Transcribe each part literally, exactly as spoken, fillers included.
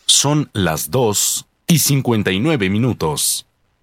Son las dos y cincuenta y nueve minutos.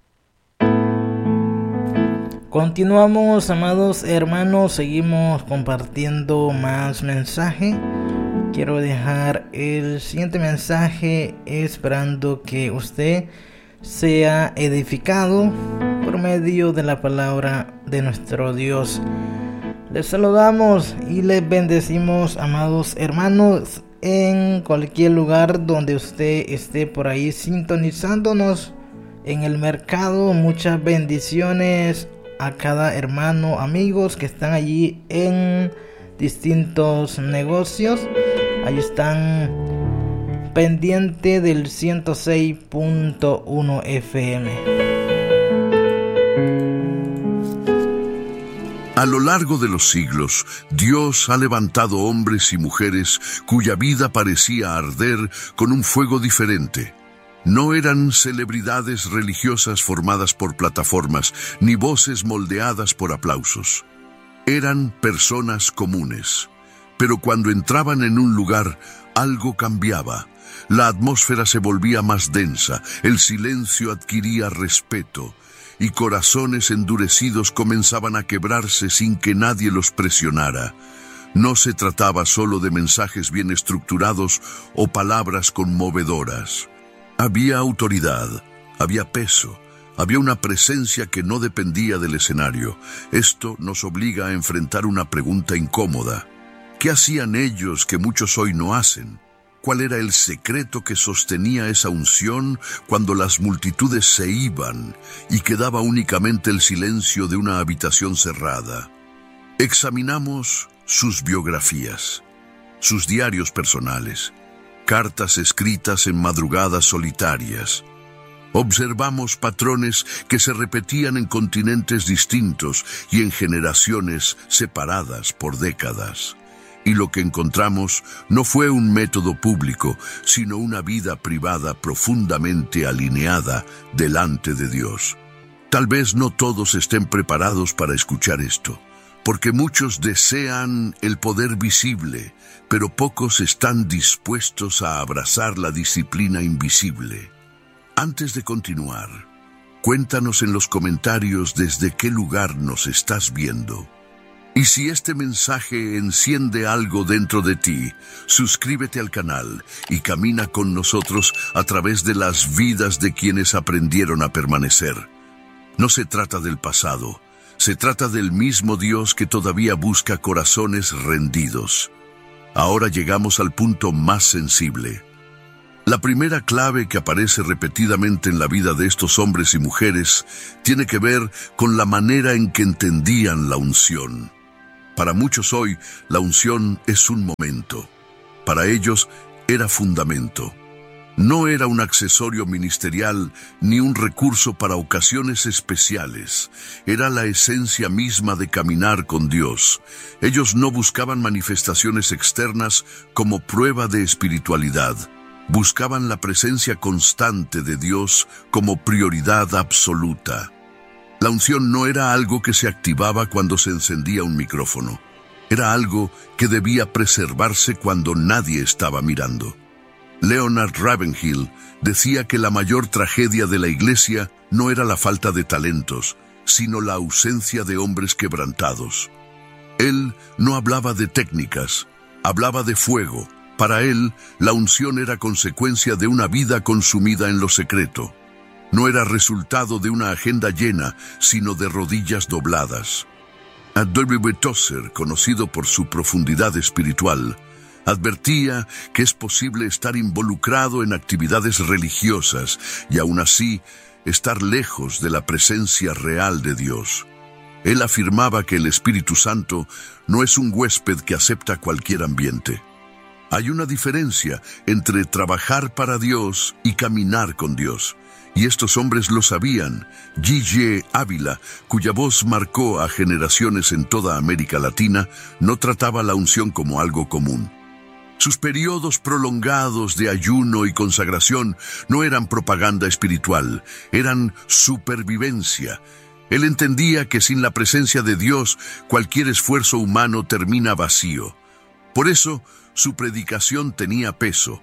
Continuamos, amados hermanos, seguimos compartiendo más mensaje. Quiero dejar el siguiente mensaje esperando que usted sea edificado por medio de la palabra de nuestro Dios. Les saludamos y les bendecimos, amados hermanos, en cualquier lugar donde usted esté por ahí sintonizándonos en el mercado. Muchas bendiciones a cada hermano, amigos que están allí en distintos negocios. Ahí están pendiente del ciento seis punto uno F M. A lo largo de los siglos, Dios ha levantado hombres y mujeres cuya vida parecía arder con un fuego diferente. No eran celebridades religiosas formadas por plataformas, ni voces moldeadas por aplausos. Eran personas comunes. Pero cuando entraban en un lugar, algo cambiaba. La atmósfera se volvía más densa, el silencio adquiría respeto, y corazones endurecidos comenzaban a quebrarse sin que nadie los presionara. No se trataba solo de mensajes bien estructurados o palabras conmovedoras. Había autoridad, había peso, había una presencia que no dependía del escenario. Esto nos obliga a enfrentar una pregunta incómoda. ¿Qué hacían ellos que muchos hoy no hacen? ¿Cuál era el secreto que sostenía esa unción cuando las multitudes se iban y quedaba únicamente el silencio de una habitación cerrada? Examinamos sus biografías, sus diarios personales, cartas escritas en madrugadas solitarias. Observamos patrones que se repetían en continentes distintos y en generaciones separadas por décadas. Y lo que encontramos no fue un método público, sino una vida privada profundamente alineada delante de Dios. Tal vez no todos estén preparados para escuchar esto, porque muchos desean el poder visible, pero pocos están dispuestos a abrazar la disciplina invisible. Antes de continuar, cuéntanos en los comentarios desde qué lugar nos estás viendo. Y si este mensaje enciende algo dentro de ti, suscríbete al canal y camina con nosotros a través de las vidas de quienes aprendieron a permanecer. No se trata del pasado, se trata del mismo Dios que todavía busca corazones rendidos. Ahora llegamos al punto más sensible. La primera clave que aparece repetidamente en la vida de estos hombres y mujeres tiene que ver con la manera en que entendían la unción. Para muchos hoy, la unción es un momento. Para ellos, era fundamento. No era un accesorio ministerial ni un recurso para ocasiones especiales. Era la esencia misma de caminar con Dios. Ellos no buscaban manifestaciones externas como prueba de espiritualidad. Buscaban la presencia constante de Dios como prioridad absoluta. La unción no era algo que se activaba cuando se encendía un micrófono. Era algo que debía preservarse cuando nadie estaba mirando. Leonard Ravenhill decía que la mayor tragedia de la iglesia no era la falta de talentos, sino la ausencia de hombres quebrantados. Él no hablaba de técnicas, hablaba de fuego. Para él, la unción era consecuencia de una vida consumida en lo secreto. No era resultado de una agenda llena, sino de rodillas dobladas. A W. Tozer, conocido por su profundidad espiritual, advertía que es posible estar involucrado en actividades religiosas y aún así estar lejos de la presencia real de Dios. Él afirmaba que el Espíritu Santo no es un huésped que acepta cualquier ambiente. Hay una diferencia entre trabajar para Dios y caminar con Dios. Y estos hombres lo sabían. G G Ávila, cuya voz marcó a generaciones en toda América Latina, no trataba la unción como algo común. Sus periodos prolongados de ayuno y consagración no eran propaganda espiritual, eran supervivencia. Él entendía que sin la presencia de Dios, cualquier esfuerzo humano termina vacío. Por eso, su predicación tenía peso.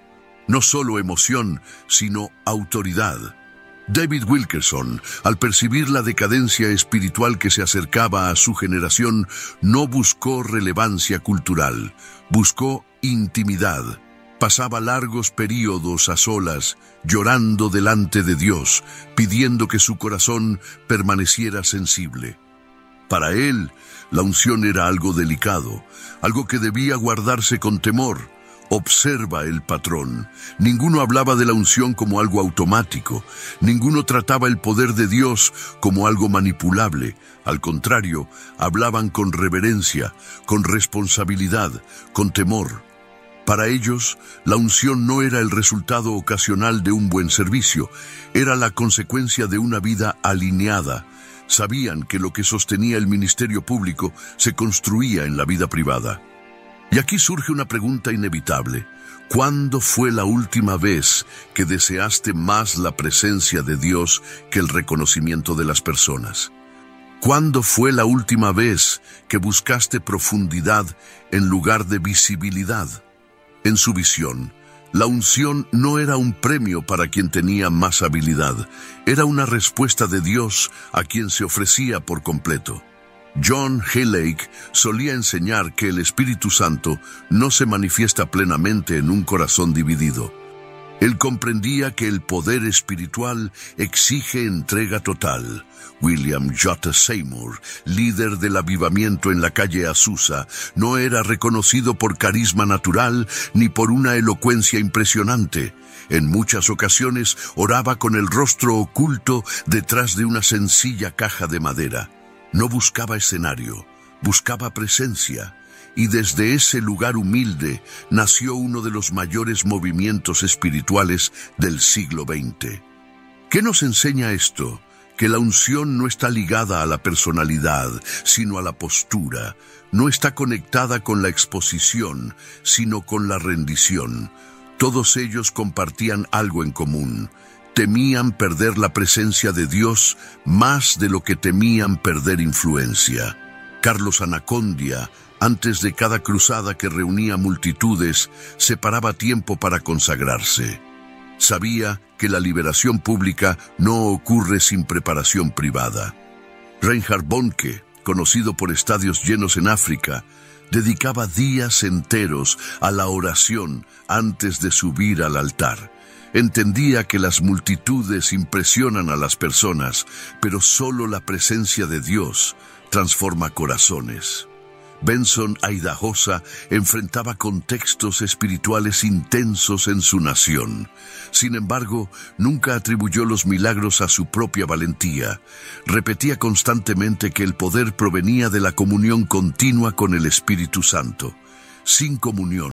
no solo emoción, sino autoridad. David Wilkerson, al percibir la decadencia espiritual que se acercaba a su generación, no buscó relevancia cultural, buscó intimidad. Pasaba largos períodos a solas, llorando delante de Dios, pidiendo que su corazón permaneciera sensible. Para él, la unción era algo delicado, algo que debía guardarse con temor. Observa el patrón. Ninguno hablaba de la unción como algo automático. Ninguno trataba el poder de Dios como algo manipulable. Al contrario, hablaban con reverencia, con responsabilidad, con temor. Para ellos, la unción no era el resultado ocasional de un buen servicio, era la consecuencia de una vida alineada. Sabían que lo que sostenía el ministerio público se construía en la vida privada. Y aquí surge una pregunta inevitable. ¿Cuándo fue la última vez que deseaste más la presencia de Dios que el reconocimiento de las personas? ¿Cuándo fue la última vez que buscaste profundidad en lugar de visibilidad? En su visión, la unción no era un premio para quien tenía más habilidad, era una respuesta de Dios a quien se ofrecía por completo. John Hay Lake solía enseñar que el Espíritu Santo no se manifiesta plenamente en un corazón dividido. Él comprendía que el poder espiritual exige entrega total. William J. Seymour, líder del avivamiento en la calle Azusa, no era reconocido por carisma natural ni por una elocuencia impresionante. En muchas ocasiones oraba con el rostro oculto detrás de una sencilla caja de madera. No buscaba escenario, buscaba presencia, y desde ese lugar humilde nació uno de los mayores movimientos espirituales del siglo veinte. ¿Qué nos enseña esto? Que la unción no está ligada a la personalidad, sino a la postura. No está conectada con la exposición, sino con la rendición. Todos ellos compartían algo en común. Temían perder la presencia de Dios más de lo que temían perder influencia. Carlos Anacondia, antes de cada cruzada que reunía multitudes, separaba tiempo para consagrarse. Sabía que la liberación pública no ocurre sin preparación privada. Reinhard Bonnke, conocido por estadios llenos en África, dedicaba días enteros a la oración antes de subir al altar. Entendía que las multitudes impresionan a las personas, pero solo la presencia de Dios transforma corazones. Benson Idahosa enfrentaba contextos espirituales intensos en su nación. Sin embargo, nunca atribuyó los milagros a su propia valentía. Repetía constantemente que el poder provenía de la comunión continua con el Espíritu Santo. Sin comunión,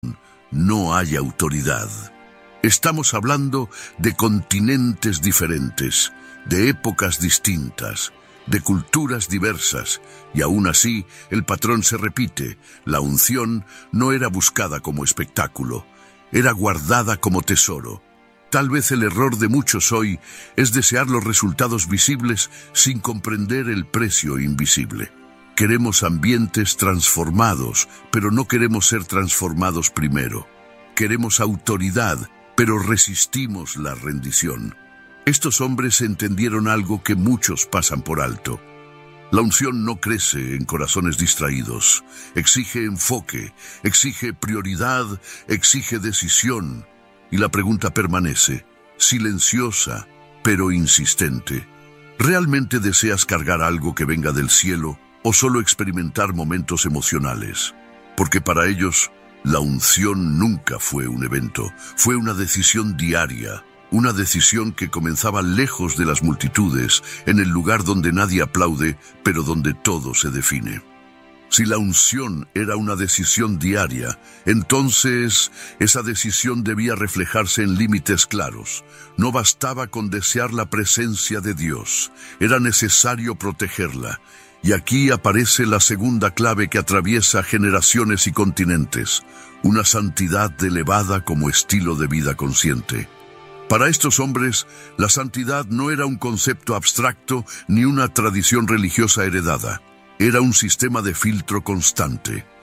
no hay autoridad. Estamos hablando de continentes diferentes, de épocas distintas, de culturas diversas, y aún así el patrón se repite. La unción no era buscada como espectáculo, era guardada como tesoro. Tal vez el error de muchos hoy es desear los resultados visibles sin comprender el precio invisible. Queremos ambientes transformados, pero no queremos ser transformados primero. Queremos autoridad, pero resistimos la rendición. Estos hombres entendieron algo que muchos pasan por alto. La unción no crece en corazones distraídos. Exige enfoque, exige prioridad, exige decisión. Y la pregunta permanece, silenciosa, pero insistente. ¿Realmente deseas cargar algo que venga del cielo o solo experimentar momentos emocionales? Porque para ellos, la unción nunca fue un evento, fue una decisión diaria. Una decisión que comenzaba lejos de las multitudes, en el lugar donde nadie aplaude, pero donde todo se define. Si la unción era una decisión diaria, entonces esa decisión debía reflejarse en límites claros. No bastaba con desear la presencia de Dios, era necesario protegerla. Y aquí aparece la segunda clave que atraviesa generaciones y continentes, una santidad elevada como estilo de vida consciente. Para estos hombres, la santidad no era un concepto abstracto ni una tradición religiosa heredada. Era un sistema de filtro constante.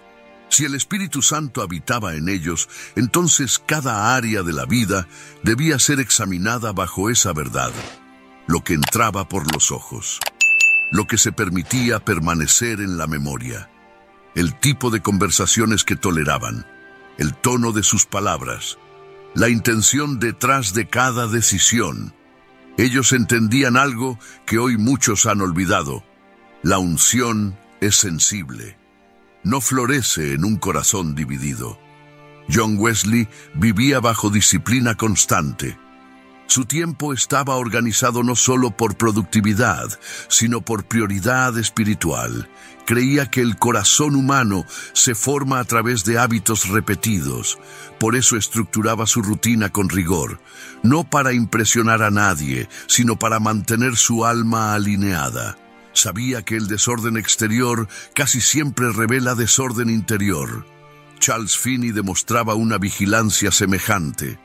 Si el Espíritu Santo habitaba en ellos, entonces cada área de la vida debía ser examinada bajo esa verdad, lo que entraba por los ojos, lo que se permitía permanecer en la memoria, el tipo de conversaciones que toleraban, el tono de sus palabras, la intención detrás de cada decisión. Ellos entendían algo que hoy muchos han olvidado: la unción es sensible. No florece en un corazón dividido. John Wesley vivía bajo disciplina constante. Su tiempo estaba organizado no solo por productividad, sino por prioridad espiritual. Creía que el corazón humano se forma a través de hábitos repetidos. Por eso estructuraba su rutina con rigor, no para impresionar a nadie, sino para mantener su alma alineada. Sabía que el desorden exterior casi siempre revela desorden interior. Charles Finney demostraba una vigilancia semejante.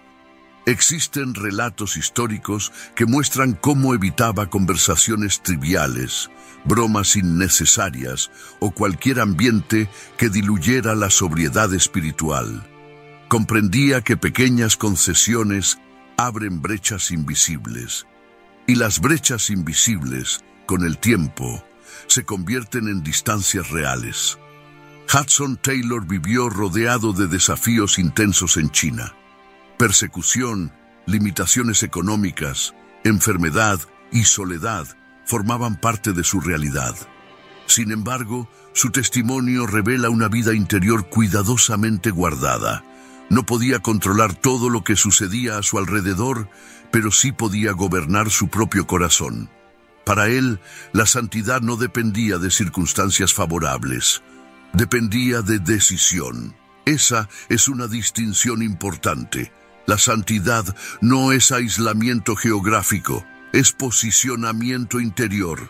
Existen relatos históricos que muestran cómo evitaba conversaciones triviales, bromas innecesarias o cualquier ambiente que diluyera la sobriedad espiritual. Comprendía que pequeñas concesiones abren brechas invisibles, y las brechas invisibles, con el tiempo, se convierten en distancias reales. Hudson Taylor vivió rodeado de desafíos intensos en China. Persecución, limitaciones económicas, enfermedad y soledad formaban parte de su realidad. Sin embargo, su testimonio revela una vida interior cuidadosamente guardada. No podía controlar todo lo que sucedía a su alrededor, pero sí podía gobernar su propio corazón. Para él, la santidad no dependía de circunstancias favorables, dependía de decisión. Esa es una distinción importante. La santidad no es aislamiento geográfico, es posicionamiento interior.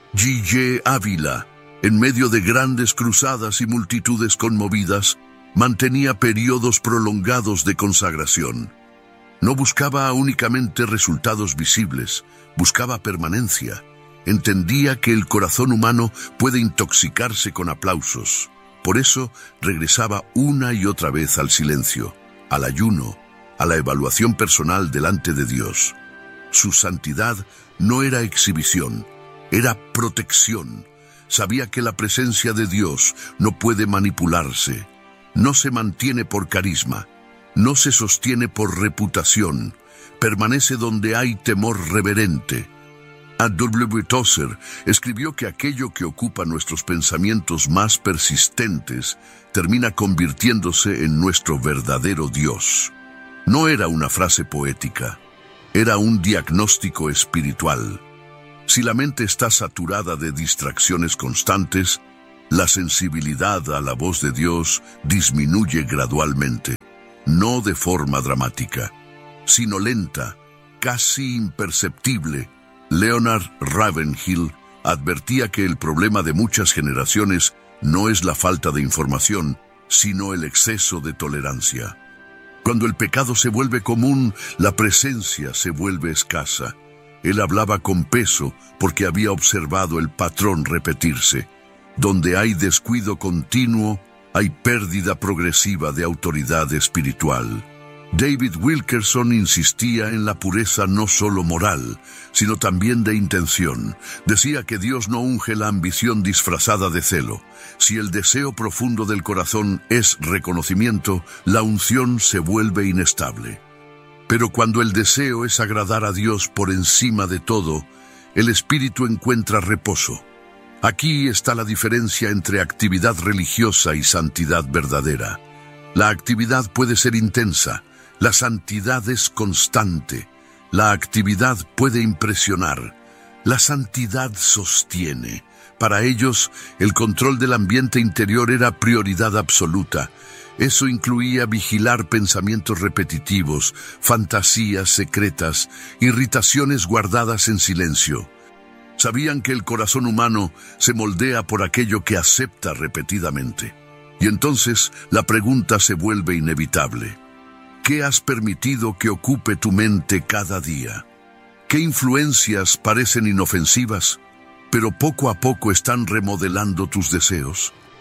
G J Ávila, en medio de grandes cruzadas y multitudes conmovidas, mantenía periodos prolongados de consagración. No buscaba únicamente resultados visibles, buscaba permanencia. Entendía que el corazón humano puede intoxicarse con aplausos. Por eso regresaba una y otra vez al silencio, al ayuno, a la evaluación personal delante de Dios. Su santidad no era exhibición, era protección. Sabía que la presencia de Dios no puede manipularse, no se mantiene por carisma, no se sostiene por reputación, permanece donde hay temor reverente. A W Tozer escribió que aquello que ocupa nuestros pensamientos más persistentes termina convirtiéndose en nuestro verdadero Dios. No era una frase poética, era un diagnóstico espiritual. Si la mente está saturada de distracciones constantes, la sensibilidad a la voz de Dios disminuye gradualmente, no de forma dramática, sino lenta, casi imperceptible. Leonard Ravenhill advertía que el problema de muchas generaciones no es la falta de información, sino el exceso de tolerancia. Cuando el pecado se vuelve común, la presencia se vuelve escasa. Él hablaba con peso porque había observado el patrón repetirse. Donde hay descuido continuo, hay pérdida progresiva de autoridad espiritual. David Wilkerson insistía en la pureza no solo moral, sino también de intención. Decía que Dios no unge la ambición disfrazada de celo. Si el deseo profundo del corazón es reconocimiento, la unción se vuelve inestable. Pero cuando el deseo es agradar a Dios por encima de todo, el espíritu encuentra reposo. Aquí está la diferencia entre actividad religiosa y santidad verdadera. La actividad puede ser intensa, la santidad es constante. La actividad puede impresionar, la santidad sostiene. Para ellos, el control del ambiente interior era prioridad absoluta. Eso incluía vigilar pensamientos repetitivos, fantasías secretas, irritaciones guardadas en silencio. Sabían que el corazón humano se moldea por aquello que acepta repetidamente. Y entonces la pregunta se vuelve inevitable. ¿Qué has permitido que ocupe tu mente cada día? ¿Qué influencias parecen inofensivas, pero poco a poco están remodelando tus deseos?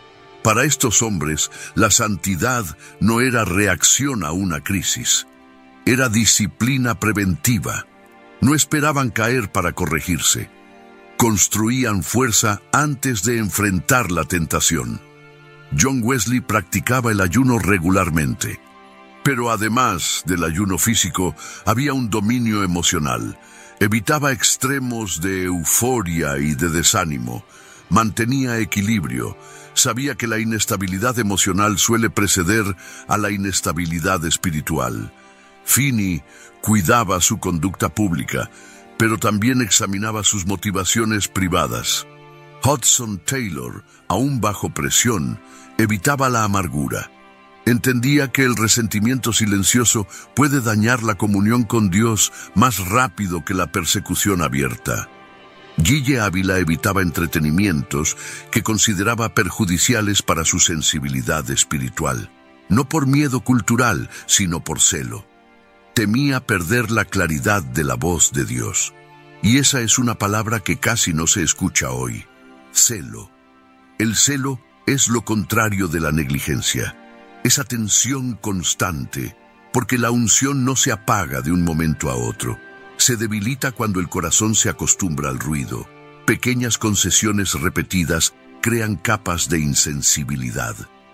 Para estos hombres, la santidad no era reacción a una crisis, era disciplina preventiva. No esperaban caer para corregirse. Construían fuerza antes de enfrentar la tentación. John Wesley practicaba el ayuno regularmente. Pero además del ayuno físico, había un dominio emocional. Evitaba extremos de euforia y de desánimo. Mantenía equilibrio. Sabía que la inestabilidad emocional suele preceder a la inestabilidad espiritual. Finney cuidaba su conducta pública, pero también examinaba sus motivaciones privadas. Hudson Taylor, aún bajo presión, evitaba la amargura. Entendía que el resentimiento silencioso puede dañar la comunión con Dios más rápido que la persecución abierta. Guille Ávila evitaba entretenimientos que consideraba perjudiciales para su sensibilidad espiritual, no por miedo cultural, sino por celo. Temía perder la claridad de la voz de Dios. Y esa es una palabra que casi no se escucha hoy. Celo. El celo es lo contrario de la negligencia. Esa tensión constante, porque la unción no se apaga de un momento a otro. Se debilita cuando el corazón se acostumbra al ruido. Pequeñas concesiones repetidas crean capas de insensibilidad.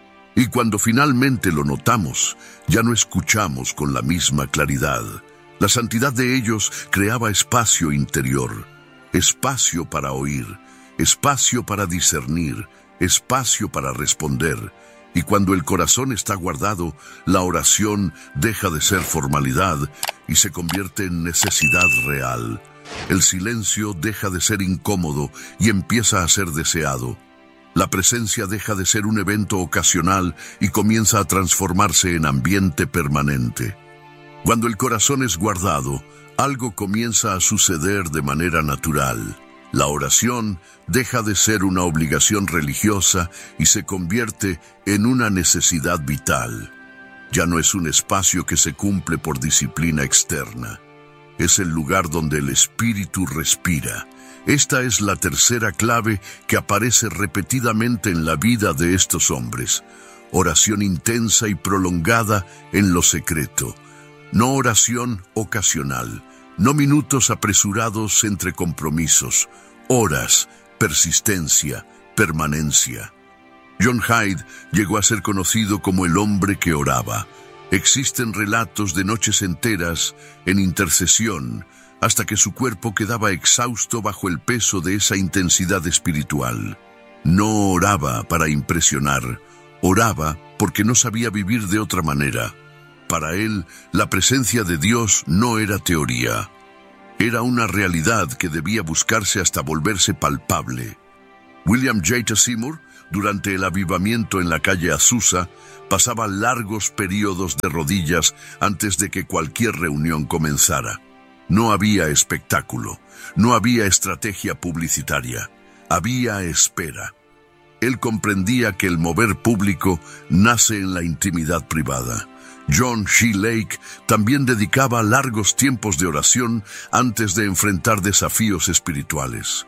Y cuando finalmente lo notamos, ya no escuchamos con la misma claridad. La santidad de ellos creaba espacio interior, espacio para oír, espacio para discernir, espacio para responder. Y cuando el corazón está guardado, la oración deja de ser formalidad y se convierte en necesidad real. El silencio deja de ser incómodo y empieza a ser deseado. La presencia deja de ser un evento ocasional y comienza a transformarse en ambiente permanente. Cuando el corazón es guardado, algo comienza a suceder de manera natural. La oración deja de ser una obligación religiosa y se convierte en una necesidad vital. Ya no es un espacio que se cumple por disciplina externa. Es el lugar donde el espíritu respira. Esta es la tercera clave que aparece repetidamente en la vida de estos hombres. Oración intensa y prolongada en lo secreto. No oración ocasional. No minutos apresurados entre compromisos, horas, persistencia, permanencia. John Hyde llegó a ser conocido como el hombre que oraba. Existen relatos de noches enteras en intercesión hasta que su cuerpo quedaba exhausto bajo el peso de esa intensidad espiritual. No oraba para impresionar, oraba porque no sabía vivir de otra manera. Para él, la presencia de Dios no era teoría. Era una realidad que debía buscarse hasta volverse palpable. William J. Seymour, durante el avivamiento en la calle Azusa, pasaba largos periodos de rodillas antes de que cualquier reunión comenzara. No había espectáculo, no había estrategia publicitaria, había espera. Él comprendía que el mover público nace en la intimidad privada. John Shea Lake también dedicaba largos tiempos de oración antes de enfrentar desafíos espirituales.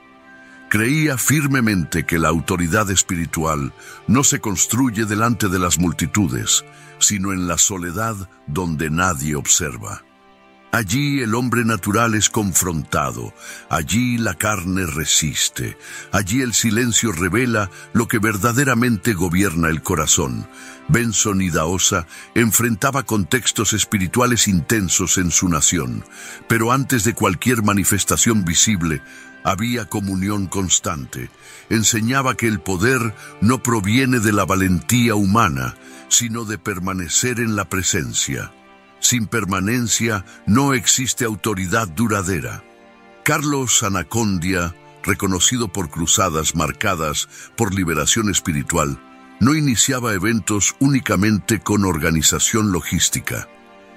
Creía firmemente que la autoridad espiritual no se construye delante de las multitudes, sino en la soledad donde nadie observa. Allí el hombre natural es confrontado, allí la carne resiste, allí el silencio revela lo que verdaderamente gobierna el corazón. Benson Idahosa enfrentaba contextos espirituales intensos en su nación, pero antes de cualquier manifestación visible, había comunión constante. Enseñaba que el poder no proviene de la valentía humana, sino de permanecer en la presencia. Sin permanencia no existe autoridad duradera. Carlos Anacondia, reconocido por cruzadas marcadas por liberación espiritual, no iniciaba eventos únicamente con organización logística.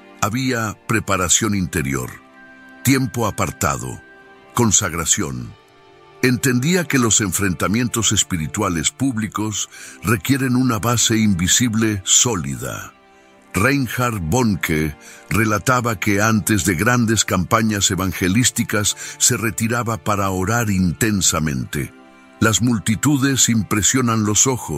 Había preparación interior, tiempo apartado, consagración. Entendía que los enfrentamientos espirituales públicos requieren una base invisible sólida. Reinhard Bonnke relataba que antes de grandes campañas evangelísticas se retiraba para orar intensamente. Las multitudes impresionan los ojos,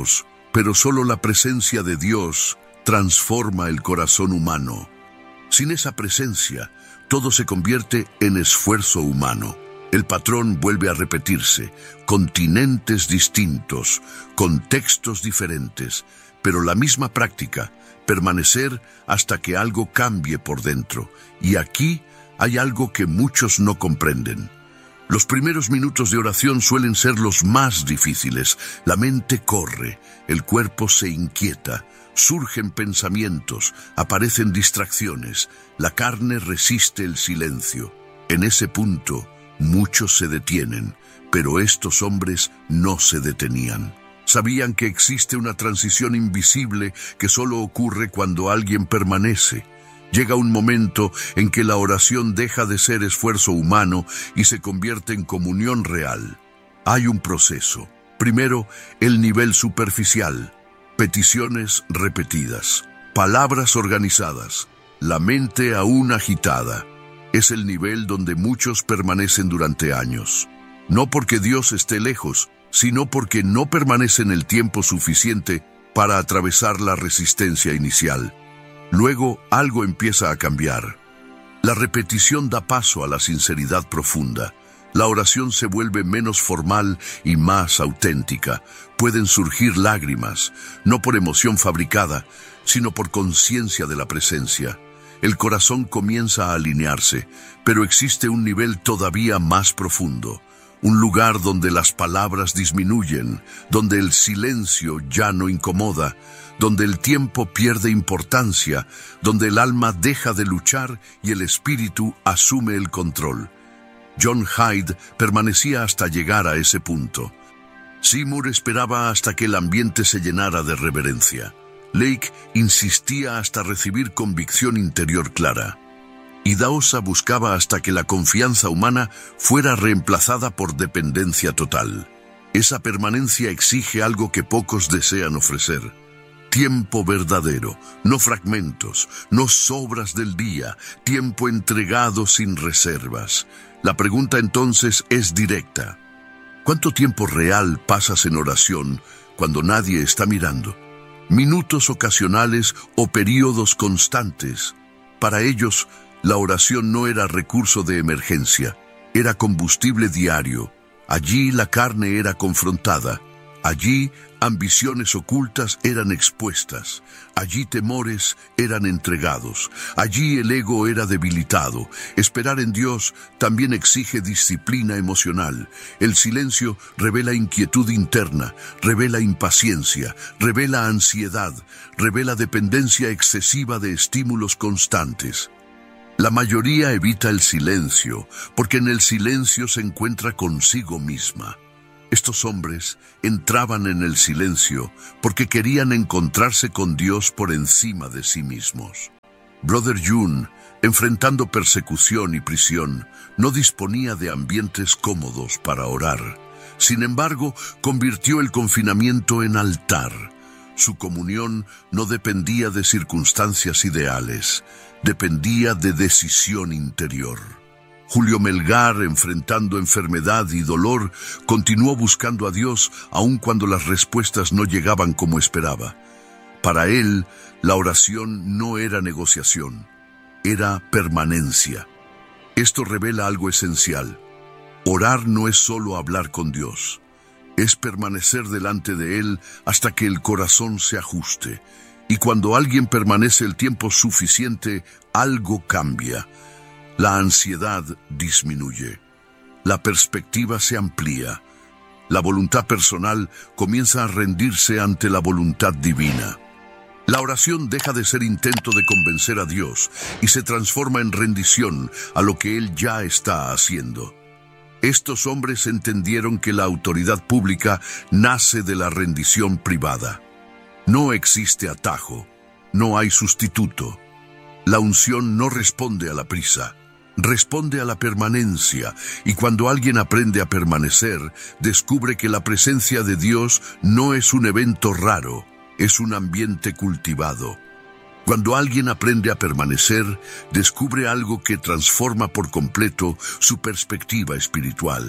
pero solo la presencia de Dios transforma el corazón humano. Sin esa presencia, todo se convierte en esfuerzo humano. El patrón vuelve a repetirse, continentes distintos, contextos diferentes, pero la misma práctica, permanecer hasta que algo cambie por dentro. Y aquí hay algo que muchos no comprenden. Los primeros minutos de oración suelen ser los más difíciles. La mente corre, el cuerpo se inquieta, surgen pensamientos, aparecen distracciones, la carne resiste el silencio. En ese punto, muchos se detienen, pero estos hombres no se detenían. Sabían que existe una transición invisible que solo ocurre cuando alguien permanece. Llega un momento en que la oración deja de ser esfuerzo humano y se convierte en comunión real. Hay un proceso. Primero, el nivel superficial. Peticiones repetidas. Palabras organizadas. La mente aún agitada. Es el nivel donde muchos permanecen durante años. No porque Dios esté lejos, sino porque no permanecen el tiempo suficiente para atravesar la resistencia inicial. Luego, algo empieza a cambiar. La repetición da paso a la sinceridad profunda. La oración se vuelve menos formal y más auténtica. Pueden surgir lágrimas, no por emoción fabricada, sino por conciencia de la presencia. El corazón comienza a alinearse, pero existe un nivel todavía más profundo. Un lugar donde las palabras disminuyen, donde el silencio ya no incomoda, donde el tiempo pierde importancia, donde el alma deja de luchar y el espíritu asume el control. John Hyde permanecía hasta llegar a ese punto. Seymour esperaba hasta que el ambiente se llenara de reverencia. Lake insistía hasta recibir convicción interior clara. Y Daosa buscaba hasta que la confianza humana fuera reemplazada por dependencia total. Esa permanencia exige algo que pocos desean ofrecer. Tiempo verdadero, no fragmentos, no sobras del día, tiempo entregado sin reservas. La pregunta entonces es directa. ¿Cuánto tiempo real pasas en oración cuando nadie está mirando? ¿Minutos ocasionales o períodos constantes? Para ellos, la oración no era recurso de emergencia, era combustible diario. Allí la carne era confrontada. Allí ambiciones ocultas eran expuestas, allí temores eran entregados, allí el ego era debilitado. Esperar en Dios también exige disciplina emocional. El silencio revela inquietud interna, revela impaciencia, revela ansiedad, revela dependencia excesiva de estímulos constantes. La mayoría evita el silencio porque en el silencio se encuentra consigo misma. Estos hombres entraban en el silencio porque querían encontrarse con Dios por encima de sí mismos. Brother Yun, enfrentando persecución y prisión, no disponía de ambientes cómodos para orar. Sin embargo, convirtió el confinamiento en altar. Su comunión no dependía de circunstancias ideales, dependía de decisión interior. Julio Melgar, enfrentando enfermedad y dolor, continuó buscando a Dios aun cuando las respuestas no llegaban como esperaba. Para él, la oración no era negociación, era permanencia. Esto revela algo esencial. Orar no es solo hablar con Dios, es permanecer delante de Él hasta que el corazón se ajuste. Y cuando alguien permanece el tiempo suficiente, algo cambia. La ansiedad disminuye, la perspectiva se amplía, la voluntad personal comienza a rendirse ante la voluntad divina. La oración deja de ser intento de convencer a Dios y se transforma en rendición a lo que Él ya está haciendo. Estos hombres entendieron que la autoridad pública nace de la rendición privada. No existe atajo, no hay sustituto. La unción no responde a la prisa. Responde a la permanencia, y cuando alguien aprende a permanecer, descubre que la presencia de Dios no es un evento raro, es un ambiente cultivado. Cuando alguien aprende a permanecer, descubre algo que transforma por completo su perspectiva espiritual.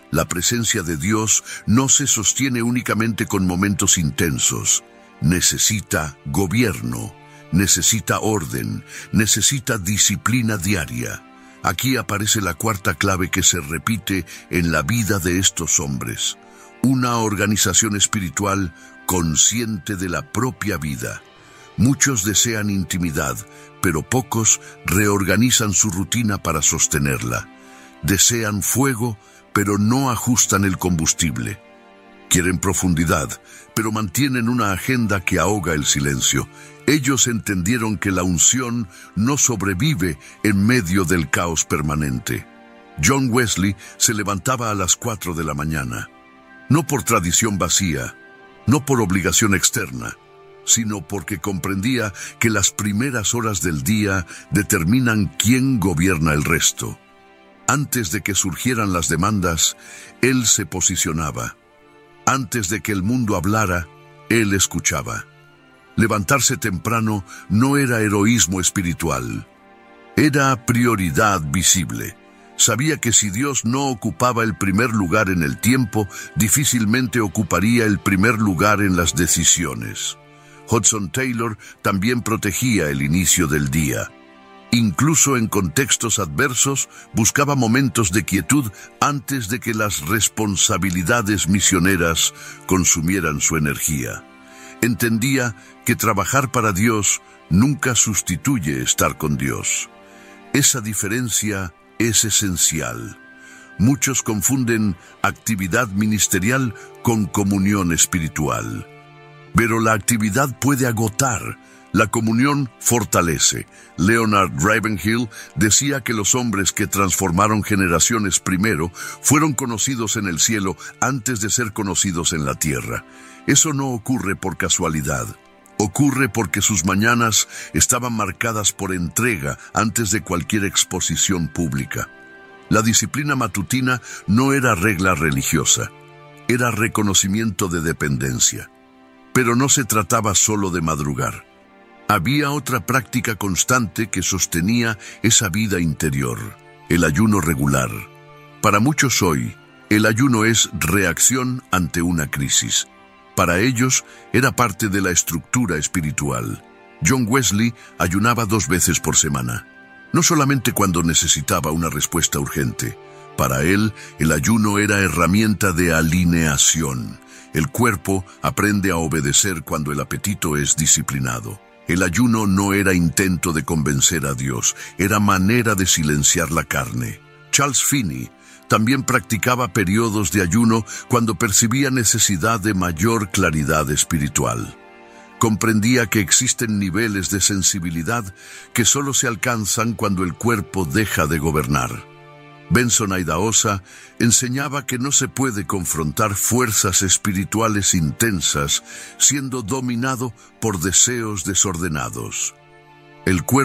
La presencia de Dios no se sostiene únicamente con momentos intensos. Necesita gobierno, necesita orden, necesita disciplina diaria. Aquí aparece la cuarta clave que se repite en la vida de estos hombres. Una organización espiritual consciente de la propia vida. Muchos desean intimidad, pero pocos reorganizan su rutina para sostenerla. Desean fuego, pero no ajustan el combustible. Quieren profundidad, pero mantienen una agenda que ahoga el silencio. Ellos entendieron que la unción no sobrevive en medio del caos permanente. John Wesley se levantaba a las cuatro de la mañana, no por tradición vacía, no por obligación externa, sino porque comprendía que las primeras horas del día determinan quién gobierna el resto. Antes de que surgieran las demandas, él se posicionaba. Antes de que el mundo hablara, él escuchaba. Levantarse temprano no era heroísmo espiritual. Era prioridad visible. Sabía que si Dios no ocupaba el primer lugar en el tiempo, difícilmente ocuparía el primer lugar en las decisiones. Hudson Taylor también protegía el inicio del día. Incluso en contextos adversos, buscaba momentos de quietud antes de que las responsabilidades misioneras consumieran su energía. Entendía que trabajar para Dios nunca sustituye estar con Dios. Esa diferencia es esencial. Muchos confunden actividad ministerial con comunión espiritual. Pero la actividad puede agotar. La comunión fortalece. Leonard Ravenhill decía que los hombres que transformaron generaciones primero fueron conocidos en el cielo antes de ser conocidos en la tierra. Eso no ocurre por casualidad. Ocurre porque sus mañanas estaban marcadas por entrega antes de cualquier exposición pública. La disciplina matutina no era regla religiosa, era reconocimiento de dependencia. Pero no se trataba solo de madrugar. Había otra práctica constante que sostenía esa vida interior, el ayuno regular. Para muchos hoy, el ayuno es reacción ante una crisis. Para ellos, era parte de la estructura espiritual. John Wesley ayunaba dos veces por semana, no solamente cuando necesitaba una respuesta urgente. Para él, el ayuno era herramienta de alineación. El cuerpo aprende a obedecer cuando el apetito es disciplinado. El ayuno no era intento de convencer a Dios, era manera de silenciar la carne. Charles Finney también practicaba periodos de ayuno cuando percibía necesidad de mayor claridad espiritual. Comprendía que existen niveles de sensibilidad que solo se alcanzan cuando el cuerpo deja de gobernar. Benson Idahosa enseñaba que no se puede confrontar fuerzas espirituales intensas siendo dominado por deseos desordenados. El cuerpo